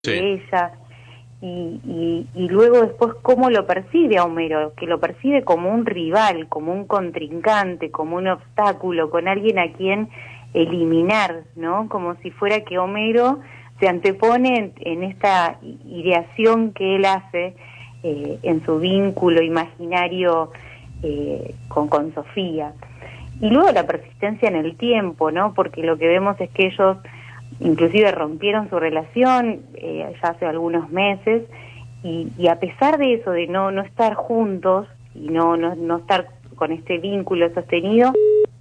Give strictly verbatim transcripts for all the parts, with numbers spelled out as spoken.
Sí. de ella, y, y, y luego después cómo lo percibe a Homero, que lo percibe como un rival, como un contrincante, como un obstáculo, con alguien a quien eliminar, ¿no? Como si fuera que Homero se antepone en, en esta ideación que él hace eh, en su vínculo imaginario eh, con, con Sofía. Y luego la persistencia en el tiempo, ¿no? Porque lo que vemos es que ellos inclusive rompieron su relación eh, ya hace algunos meses, y, y a pesar de eso, de no no estar juntos y no no, no estar con este vínculo sostenido.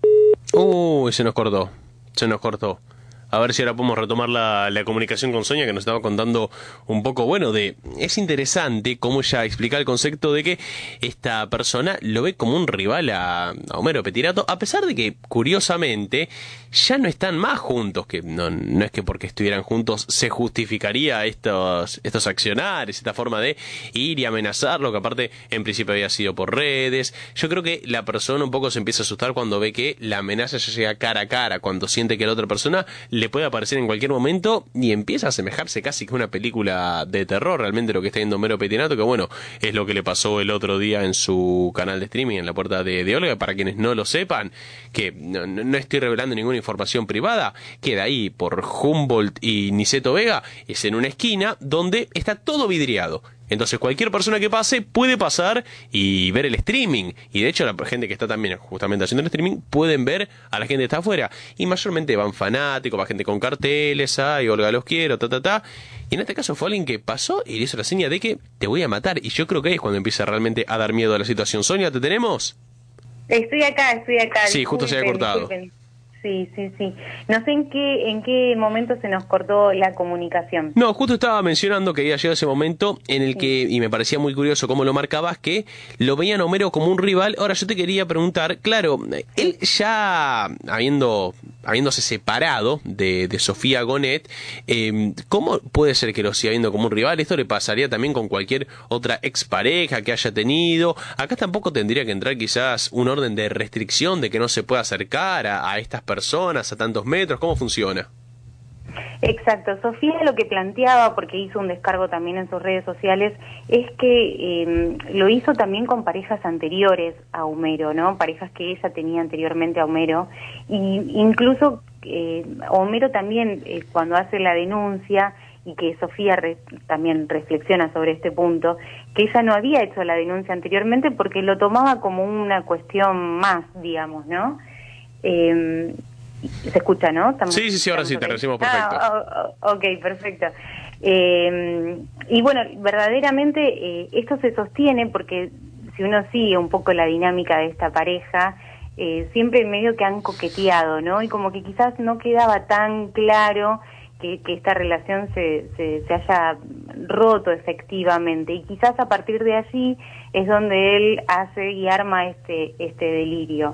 Uy, se nos cortó, se nos cortó. A ver si ahora podemos retomar la, la comunicación con Sonia, que nos estaba contando un poco, bueno, de... Es interesante cómo ella explica el concepto de que esta persona lo ve como un rival a, a Homero Petirato, a pesar de que, curiosamente, ya no están más juntos, que no, no es que porque estuvieran juntos se justificaría estos, estos accionares, esta forma de ir y amenazarlo, que aparte en principio había sido por redes. Yo creo que la persona un poco se empieza a asustar cuando ve que la amenaza ya llega cara a cara, cuando siente que la otra persona le puede aparecer en cualquier momento y empieza a asemejarse casi que una película de terror realmente lo que está viendo Homero Petinato, que bueno, es lo que le pasó el otro día en su canal de streaming en La Puerta de, de Olga. Para quienes no lo sepan, que no, no estoy revelando ninguna información privada, queda ahí por Humboldt y Niceto Vega, es en una esquina donde está todo vidriado. Entonces cualquier persona que pase puede pasar y ver el streaming. Y de hecho la gente que está también justamente haciendo el streaming pueden ver a la gente que está afuera. Y mayormente van fanáticos, va gente con carteles, ay, Olga los quiero, ta ta ta. Y en este caso fue alguien que pasó y le hizo la seña de que te voy a matar. Y yo creo que ahí es cuando empieza realmente a dar miedo a la situación. Sonia, ¿te tenemos? Estoy acá, estoy acá. Sí, justo se había cortado. Disculpen. Sí, sí, sí. No sé en qué en qué momento se nos cortó la comunicación. No, justo estaba mencionando que había llegado ese momento en el que, y me parecía muy curioso cómo lo marcabas, que lo veían a Homero como un rival. Ahora yo te quería preguntar, claro, él ya habiendo habiéndose separado de, de Sofía Gonet, eh, ¿cómo puede ser que lo siga viendo como un rival? Esto le pasaría también con cualquier otra expareja que haya tenido. Acá tampoco tendría que entrar quizás un orden de restricción de que no se pueda acercar a, a estas personas a tantos metros. ¿Cómo funciona? Exacto, Sofía lo que planteaba, porque hizo un descargo también en sus redes sociales, es que eh, lo hizo también con parejas anteriores a Homero, ¿no? Parejas que ella tenía anteriormente a Homero, y incluso eh, Homero también eh, cuando hace la denuncia, y que Sofía re, también reflexiona sobre este punto, que ella no había hecho la denuncia anteriormente porque lo tomaba como una cuestión más, digamos, ¿no? Eh, ¿Se escucha, no? ¿Estamos, sí, sí, sí, ahora sí, te recibimos perfecto. Ah, oh, oh, ok, perfecto. Eh, y bueno, verdaderamente eh, esto se sostiene porque si uno sigue un poco la dinámica de esta pareja, eh, siempre medio que han coqueteado, ¿no? Y como que quizás no quedaba tan claro que, que esta relación se, se, se haya roto efectivamente. Y quizás a partir de allí es donde él hace y arma este, este delirio.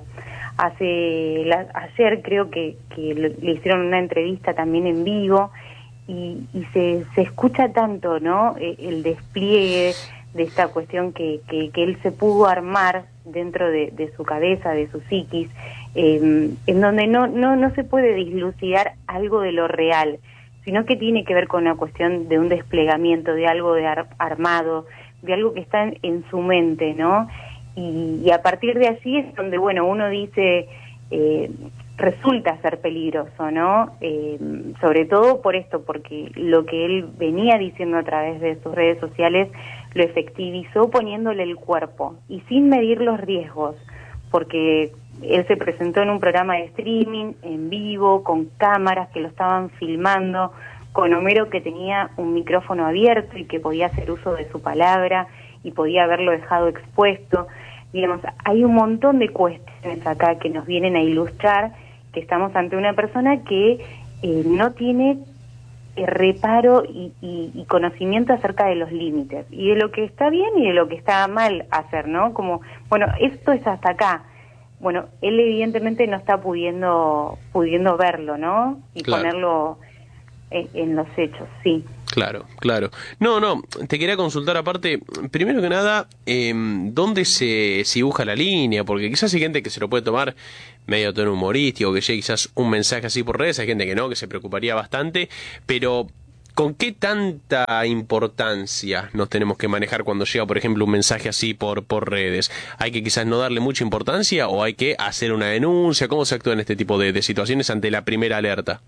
Hace la, ayer creo que, que le hicieron una entrevista también en vivo y, y se, se escucha tanto, ¿no? El despliegue de esta cuestión que, que, que él se pudo armar dentro de, de su cabeza, de su psiquis, eh, en donde no, no, no se puede dislucidar algo de lo real, sino que tiene que ver con una cuestión de un desplegamiento, de algo de ar, armado, de algo que está en, en su mente, ¿no? Y, y a partir de allí es donde, bueno, uno dice, eh, resulta ser peligroso, ¿no? Eh, sobre todo por esto, porque lo que él venía diciendo a través de sus redes sociales lo efectivizó poniéndole el cuerpo y sin medir los riesgos, porque él se presentó en un programa de streaming, en vivo, con cámaras que lo estaban filmando, con Homero que tenía un micrófono abierto y que podía hacer uso de su palabra y podía haberlo dejado expuesto. Digamos, hay un montón de cuestiones acá que nos vienen a ilustrar que estamos ante una persona que eh, no tiene eh, reparo y, y, y conocimiento acerca de los límites y de lo que está bien y de lo que está mal hacer, ¿no? Como, bueno, esto es hasta acá. Bueno, él evidentemente no está pudiendo pudiendo verlo, ¿no? Y claro, ponerlo en, en los hechos, sí. Claro, claro. No, no, te quería consultar aparte, primero que nada, eh, ¿dónde se, se dibuja la línea? Porque quizás hay gente que se lo puede tomar medio tono humorístico, que llegue quizás un mensaje así por redes, hay gente que no, que se preocuparía bastante, pero ¿con qué tanta importancia nos tenemos que manejar cuando llega, por ejemplo, un mensaje así por, por redes? ¿Hay que quizás no darle mucha importancia o hay que hacer una denuncia? ¿Cómo se actúa en este tipo de, de situaciones ante la primera alerta?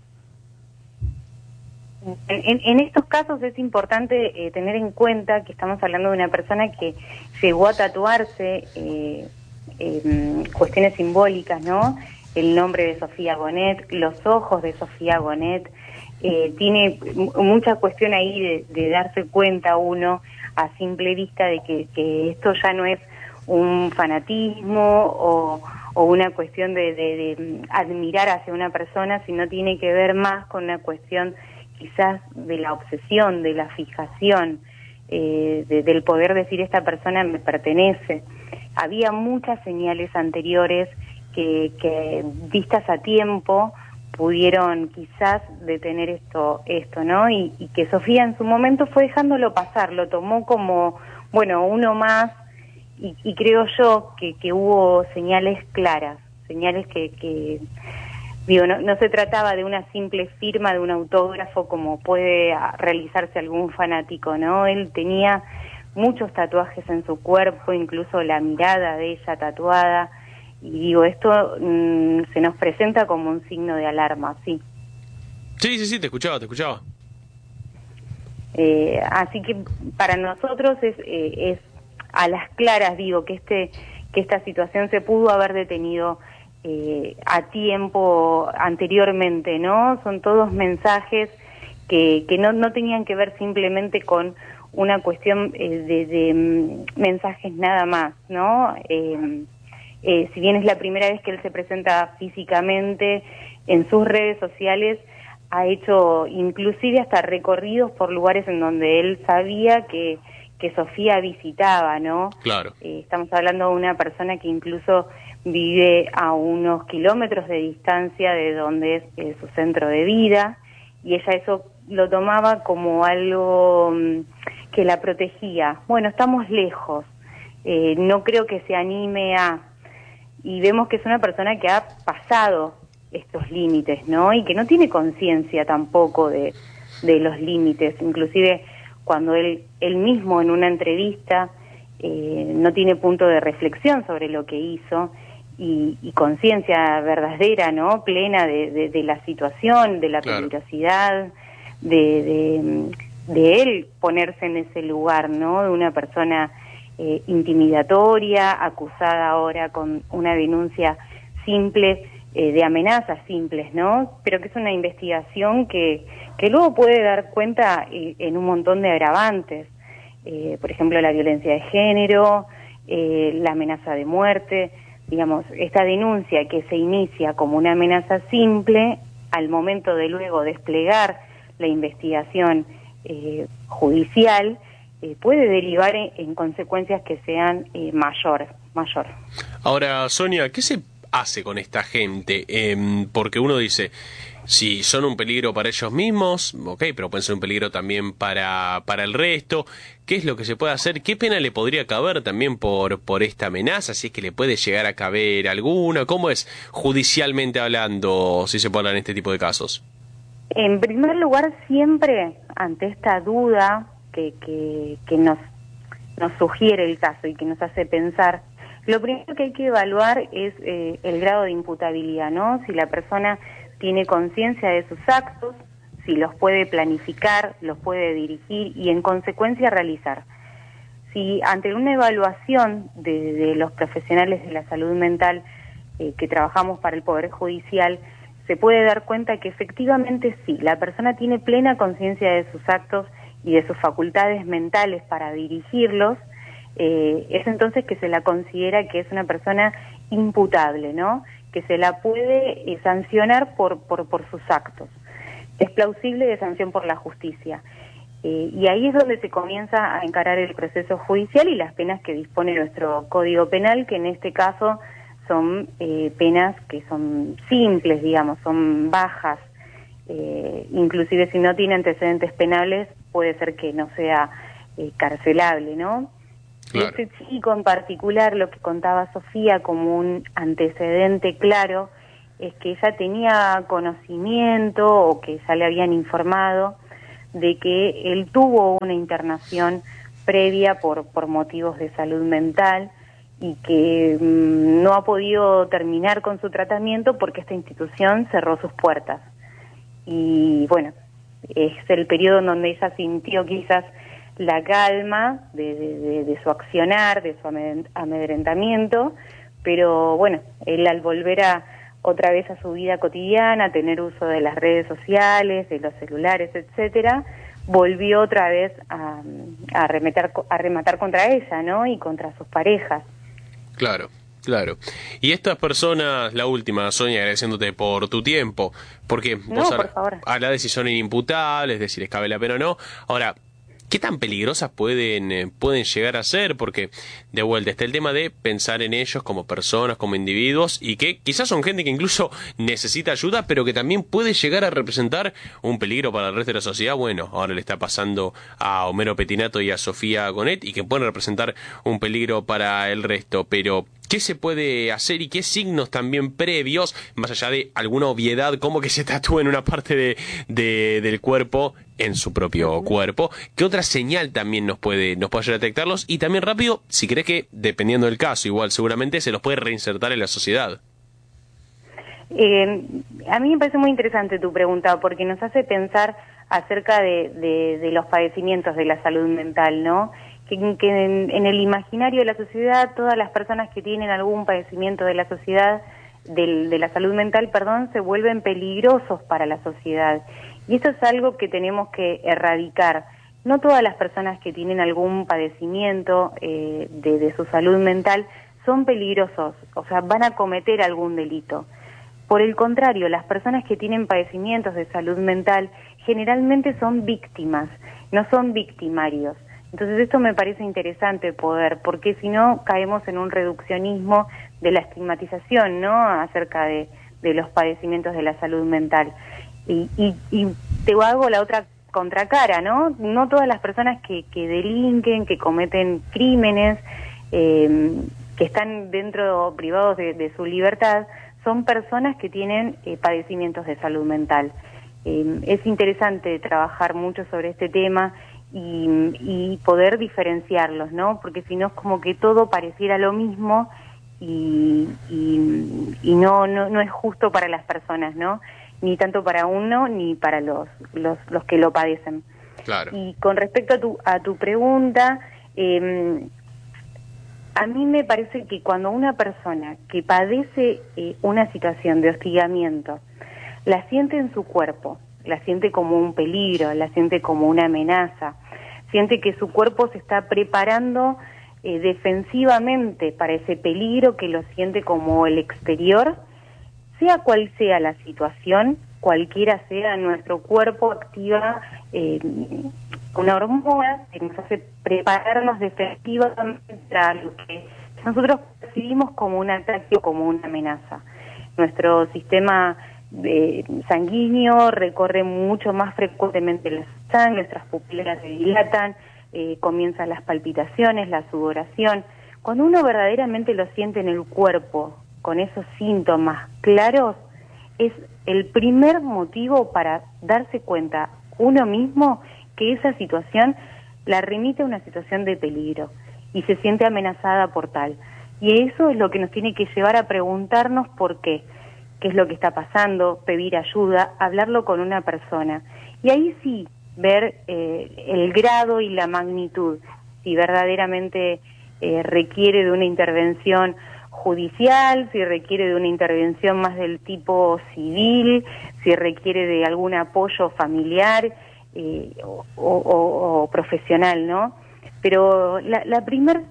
En, en estos casos es importante eh, tener en cuenta que estamos hablando de una persona que llegó a tatuarse eh, eh, cuestiones simbólicas, ¿no? El nombre de Sofía Bonet, los ojos de Sofía Bonet, eh, tiene mucha cuestión ahí de, de darse cuenta uno a simple vista de que, que esto ya no es un fanatismo o, o una cuestión de, de, de admirar hacia una persona, sino tiene que ver más con una cuestión quizás de la obsesión, de la fijación, eh, de, del poder decir esta persona me pertenece. Había muchas señales anteriores que, que vistas a tiempo pudieron quizás detener esto, esto, ¿no? Y, y que Sofía en su momento fue dejándolo pasar, lo tomó como, bueno, uno más, y, y creo yo que, que hubo señales claras, señales que... que Digo, no, no se trataba de una simple firma, de un autógrafo como puede realizarse algún fanático, ¿no? Él tenía muchos tatuajes en su cuerpo, incluso la mirada de ella tatuada, y digo, esto mmm, se nos presenta como un signo de alarma, sí. Sí, sí, sí, te escuchaba, te escuchaba. Eh, así que para nosotros es, eh, es a las claras, digo, que este que esta situación se pudo haber detenido Eh, a tiempo anteriormente, ¿no? Son todos mensajes que, que no, no tenían que ver simplemente con una cuestión eh, de, de um, mensajes nada más, ¿no? Eh, eh, si bien es la primera vez que él se presenta físicamente en sus redes sociales, ha hecho inclusive hasta recorridos por lugares en donde él sabía que, que Sofía visitaba, ¿no? Claro. Eh, estamos hablando de una persona que incluso vive a unos kilómetros de distancia de donde es eh, su centro de vida, y ella eso lo tomaba como algo um, que la protegía. Bueno, estamos lejos, eh, no creo que se anime a... Y vemos que es una persona que ha pasado estos límites, ¿no? Y que no tiene conciencia tampoco de, de los límites, inclusive cuando él, él mismo en una entrevista eh, no tiene punto de reflexión sobre lo que hizo, y, y conciencia verdadera, ¿no? Plena de, de, de la situación, de la Claro. peligrosidad, de, de, de él ponerse en ese lugar, ¿no? De una persona eh, intimidatoria, acusada ahora con una denuncia simple, eh, de amenazas simples, ¿no? Pero que es una investigación que, que luego puede dar cuenta eh, en un montón de agravantes, eh, por ejemplo, la violencia de género, eh, la amenaza de muerte. Digamos, esta denuncia que se inicia como una amenaza simple, al momento de luego desplegar la investigación eh, judicial, eh, puede derivar en, en consecuencias que sean eh, mayor, mayor. Ahora, Sonia, ¿qué se hace con esta gente? Eh, porque uno dice, si son un peligro para ellos mismos, ok, pero pueden ser un peligro también para, para el resto. ¿Qué es lo que se puede hacer? ¿Qué pena le podría caber también por, por esta amenaza? Si es que le puede llegar a caber alguna. ¿Cómo es judicialmente hablando, si se puede hablar en este tipo de casos? En primer lugar, siempre ante esta duda que, que, que nos, nos sugiere el caso y que nos hace pensar, lo primero que hay que evaluar es eh, el grado de imputabilidad, ¿no? Si la persona tiene conciencia de sus actos, si los puede planificar, los puede dirigir y en consecuencia realizar. Si ante una evaluación de, de los profesionales de la salud mental eh, que trabajamos para el Poder Judicial, se puede dar cuenta que efectivamente sí, la persona tiene plena conciencia de sus actos y de sus facultades mentales para dirigirlos, eh, es entonces que se la considera que es una persona imputable, ¿no? Que se la puede eh, sancionar por, por, por sus actos. Es plausible de sanción por la justicia. Eh, y ahí es donde se comienza a encarar el proceso judicial y las penas que dispone nuestro Código Penal, que en este caso son eh, penas que son simples, digamos, son bajas. Eh, inclusive si no tiene antecedentes penales, puede ser que no sea eh, carcelable, ¿no? Claro. Y este chico en particular, lo que contaba Sofía como un antecedente claro, es que ella tenía conocimiento o que ya le habían informado de que él tuvo una internación previa por, por motivos de salud mental y que mmm, no ha podido terminar con su tratamiento porque esta institución cerró sus puertas. Y bueno, es el periodo en donde ella sintió quizás la calma de, de, de, de su accionar, de su amedrentamiento, pero bueno, él al volver a otra vez a su vida cotidiana, a tener uso de las redes sociales, de los celulares, etcétera, volvió otra vez a, a, remeter, a rematar contra ella, ¿no? Y contra sus parejas. Claro, claro. Y estas personas, la última, Sonia, agradeciéndote por tu tiempo, porque no, vos por favor. hablás de si son inimputables, es decir, les cabe la pena o no. Ahora, ¿qué tan peligrosas pueden, eh, pueden llegar a ser? Porque, de vuelta, está el tema de pensar en ellos como personas, como individuos, y que quizás son gente que incluso necesita ayuda, pero que también puede llegar a representar un peligro para el resto de la sociedad. Bueno, ahora le está pasando a Homero Pettinato y a Sofía Gonet, y que pueden representar un peligro para el resto, pero ¿qué se puede hacer y qué signos también previos, más allá de alguna obviedad como que se tatúe en una parte de, de, del cuerpo, en su propio cuerpo? ¿Qué otra señal también nos puede, nos puede ayudar a detectarlos? Y también rápido, si crees que, dependiendo del caso, igual seguramente se los puede reinsertar en la sociedad. Eh, a mí me parece muy interesante tu pregunta porque nos hace pensar acerca de, de, de los padecimientos de la salud mental, ¿no? Que, que en, en el imaginario de la sociedad, todas las personas que tienen algún padecimiento de la sociedad, del, de la salud mental, perdón, se vuelven peligrosos para la sociedad. Y eso es algo que tenemos que erradicar. No todas las personas que tienen algún padecimiento eh, de, de su salud mental son peligrosos, o sea, van a cometer algún delito. Por el contrario, las personas que tienen padecimientos de salud mental generalmente son víctimas, no son victimarios. Entonces esto me parece interesante poder, porque si no caemos en un reduccionismo de la estigmatización, ¿no?, acerca de, de los padecimientos de la salud mental. Y, y, y te hago la otra contracara, ¿no? No todas las personas que, que delinquen, que cometen crímenes, eh, que están dentro, privados de, de su libertad, son personas que tienen eh, padecimientos de salud mental. Eh, es interesante trabajar mucho sobre este tema y, y poder diferenciarlos, ¿no? Porque si no es como que todo pareciera lo mismo y, y, y no, no, no es justo para las personas, ¿no? Ni tanto para uno ni para los, los, los que lo padecen. Claro. Y con respecto a tu, a tu pregunta, eh, a mí me parece que cuando una persona que padece eh, una situación de hostigamiento, la siente en su cuerpo, la siente como un peligro, la siente como una amenaza, siente que su cuerpo se está preparando eh, defensivamente para ese peligro, que lo siente como el exterior, sea cual sea la situación, cualquiera sea, nuestro cuerpo activa eh, una hormona que nos hace prepararnos defensivamente para lo que nosotros percibimos como un ataque o como una amenaza. Nuestro sistema eh, sanguíneo recorre mucho más frecuentemente la sangre, nuestras pupilas se dilatan, eh, comienzan las palpitaciones, la sudoración. Cuando uno verdaderamente lo siente en el cuerpo, con esos síntomas claros, es el primer motivo para darse cuenta uno mismo que esa situación la remite a una situación de peligro y se siente amenazada por tal. Y eso es lo que nos tiene que llevar a preguntarnos por qué, qué es lo que está pasando, pedir ayuda, hablarlo con una persona. Y ahí sí, ver eh, el grado y la magnitud, si verdaderamente eh, requiere de una intervención judicial, si requiere de una intervención más del tipo civil, si requiere de algún apoyo familiar eh, o, o, o profesional, ¿no? Pero la, la primer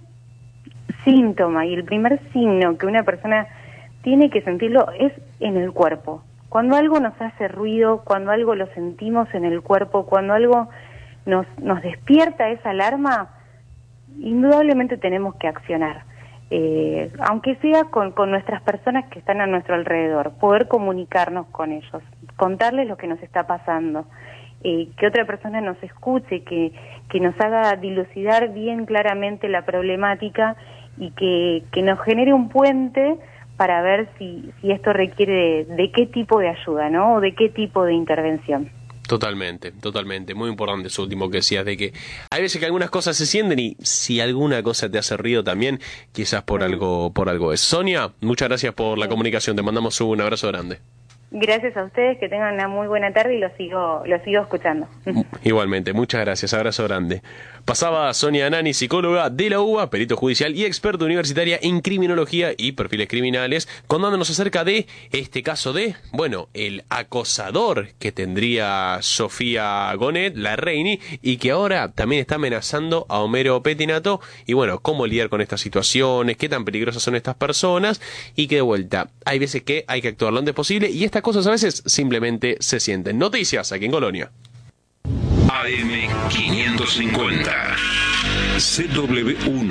síntoma y el primer signo que una persona tiene que sentirlo es en el cuerpo. Cuando algo nos hace ruido, cuando algo lo sentimos en el cuerpo, cuando algo nos, nos despierta esa alarma, indudablemente tenemos que accionar. Eh, aunque sea con, con nuestras personas que están a nuestro alrededor, poder comunicarnos con ellos, contarles lo que nos está pasando, eh, que otra persona nos escuche, que, que nos haga dilucidar bien claramente la problemática y que, que nos genere un puente para ver si, si esto requiere de, de qué tipo de ayuda, ¿no? O de qué tipo de intervención. Totalmente, totalmente. Muy importante eso último que decías, de que hay veces que algunas cosas se sienten y si alguna cosa te hace ruido también, quizás por algo, por algo es. Sonia, muchas gracias por la comunicación. Te mandamos un abrazo grande. Gracias a ustedes, que tengan una muy buena tarde y los sigo, los sigo escuchando. Igualmente, muchas gracias, abrazo grande. Pasaba Sonia Anani, psicóloga de la U B A, perito judicial y experta universitaria en criminología y perfiles criminales, contándonos acerca de este caso de, bueno, el acosador que tendría Sofía Gonet, la Reini, y que ahora también está amenazando a Homero Pettinato, y bueno, cómo lidiar con estas situaciones, qué tan peligrosas son estas personas, y que de vuelta, hay veces que hay que actuar lo antes posible, y estas cosas a veces simplemente se sienten. Noticias aquí en Colonia. A M quinientos cincuenta, C W uno.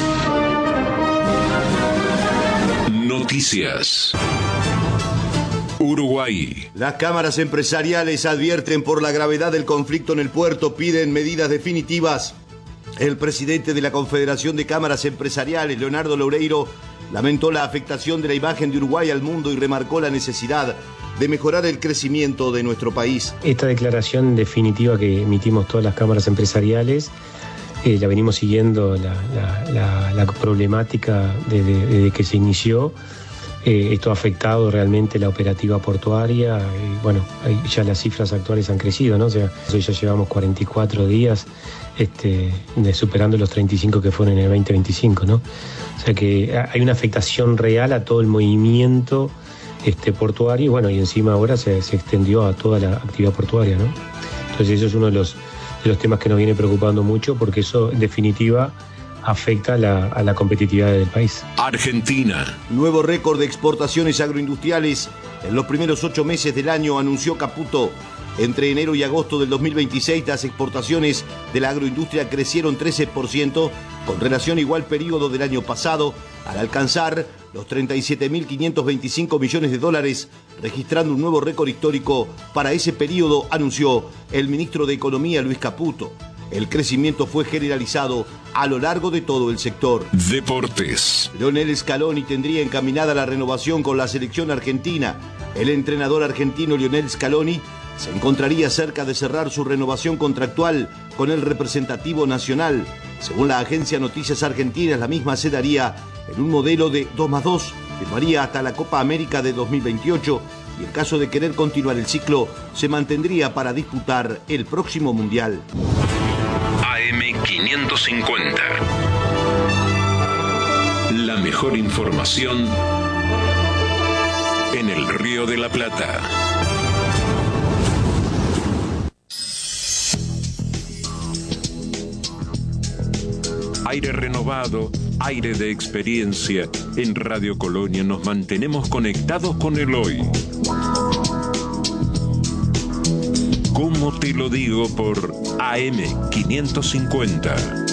Noticias. Uruguay. Las cámaras empresariales advierten por la gravedad del conflicto en el puerto, piden medidas definitivas. El presidente de la Confederación de Cámaras Empresariales, Leonardo Loureiro, lamentó la afectación de la imagen de Uruguay al mundo y remarcó la necesidad de mejorar el crecimiento de nuestro país. Esta declaración definitiva que emitimos todas las cámaras empresariales, eh, la venimos siguiendo la, la, la, la problemática desde, desde que se inició. Eh, esto ha afectado realmente la operativa portuaria y bueno, ya las cifras actuales han crecido, ¿no? O sea, hoy ya llevamos cuarenta y cuatro días este, de, superando los treinta y cinco que fueron en el veinte veinticinco, ¿no? O sea que hay una afectación real a todo el movimiento este, portuario y bueno, y encima ahora se, se extendió a toda la actividad portuaria, ¿no? Entonces eso es uno de los, de los temas que nos viene preocupando mucho porque eso en definitiva afecta a la, a la competitividad del país. Argentina. Nuevo récord de exportaciones agroindustriales en los primeros ocho meses del año, anunció Caputo. Entre enero y agosto del dos mil veintiséis, las exportaciones de la agroindustria crecieron trece por ciento con relación a igual periodo del año pasado, al alcanzar los treinta y siete mil quinientos veinticinco millones de dólares, registrando un nuevo récord histórico para ese periodo, anunció el ministro de Economía, Luis Caputo. El crecimiento fue generalizado a lo largo de todo el sector. Deportes. Lionel Scaloni tendría encaminada la renovación con la selección argentina. El entrenador argentino Lionel Scaloni se encontraría cerca de cerrar su renovación contractual con el representativo nacional. Según la agencia Noticias Argentinas, la misma se daría en un modelo de dos más dos, firmaría hasta la Copa América de dos mil veintiocho y en caso de querer continuar el ciclo, se mantendría para disputar el próximo Mundial. A M quinientos cincuenta. La mejor información en el Río de la Plata. Aire renovado, aire de experiencia. En Radio Colonia nos mantenemos conectados con el hoy. ¿Cómo te lo digo? Por A M quinientos cincuenta.